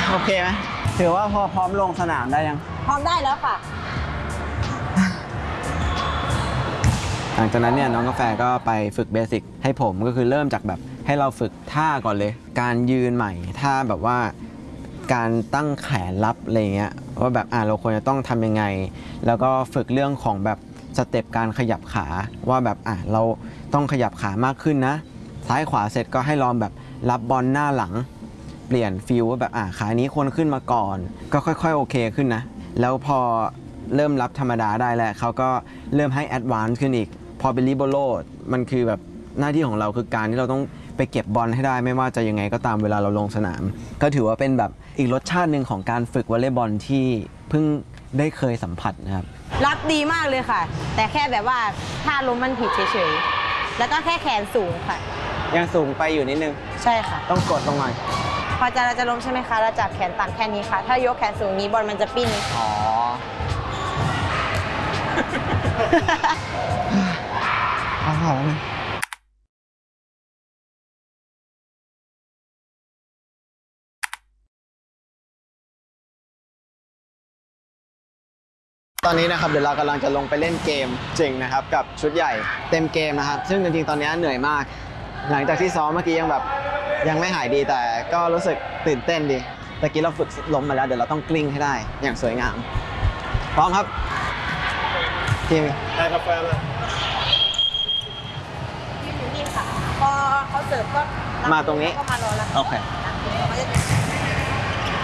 โอเคไหมถือว่าพร้อมลงสนามได้ยังพร้อมได้แล้วค่ะหลังจากนั้นเนี่ยน้องกาแฟก็ไปฝึกเบสิกให้ผมก็คือเริ่มจากแบบให้เราฝึกท่าก่อนเลย การยืนใหม่ท่าแบบว่าการตั้งแขนรับอะไรเงี้ยว่าแบบเราควรจะต้องทำยังไงแล้วก็ฝึกเรื่องของแบบสเต็ปการขยับขาว่าแบบเราต้องขยับขามากขึ้นนะซ้ายขวาเสร็จก็ให้ลองแบบรับบอลหน้าหลังเปลี่ยนฟิลว่าแบบขานี้ควรขึ้นมาก่อนก็ค่อยๆโอเคขึ้นนะแล้วพอเริ่มรับธรรมดาได้แล้วเขาก็เริ่มให้แอดวานซ์ขึ้นอีกพอเป็นลิเบโรมันคือแบบหน้าที่ของเราคือการที่เราต้องไปเก็บบอลให้ได้ไม่ว่าจะยังไงก็ตามเวลาเราลงสนามก็ถือว่าเป็นแบบอีกรสชาติหนึ่งของการฝึกวอลเลย์บอลที่เพิ่งได้เคยสัมผัสนะครับรับดีมากเลยค่ะแต่แค่แบบว่าท่าล้มมันผิดเฉยๆแล้วก็แค่แขนสูงค่ะยังสูงไปอยู่นิดนึงใช่ค่ะต้องกดลงหน่อยพอเราจะล้มใช่ไหมคะเราจับแขนต่ำแค่นี้ค่ะถ้ายกแขนสูงนี้บอลมันจะปิ้นอ๋อเอาพอแล้วนะตอนนี้นะครับเดี๋ยวเรากำลังจะลงไปเล่นเกมจริงนะครับกับชุดใหญ่เต็มเกมนะครับซึ่งจริงๆตอนนี้เหนื่อยมากหลังจากที่ซ้อมเมื่อกี้ยังไม่หายดีแต่ก็รู้สึกตื่นเต้นดีตะกี้เราฝึกล้มมาแล้วเดี๋ยวเราต้องกลิ้งให้ได้อย่างสวยงามพร้อมครับทีมได้กาแฟมายืนอยู่นี่ค่ะพอเขาเสิร์ฟก็มาตรงนี้ก็มารอแล้วโอเค